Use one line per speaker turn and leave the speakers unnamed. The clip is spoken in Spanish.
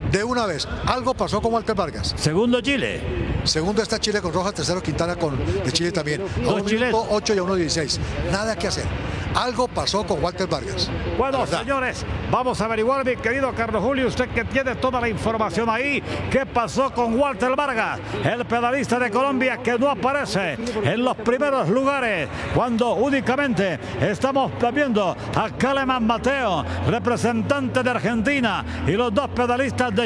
De una vez, algo pasó con Walter Vargas.
Segundo Chile.
Segundo está Chile con Rojas, tercero Quintana de Chile también. A 1:08 y a 1:16. Nada que hacer. Algo pasó con Walter Vargas.
Bueno, señores, vamos a averiguar, mi querido Carlos Julio, usted que tiene toda la información ahí, ¿qué pasó con Walter Vargas, el pedalista de Colombia que no aparece en los primeros lugares, cuando únicamente estamos viendo a Kaleman Mateo, representante de Argentina, y los dos pedalistas de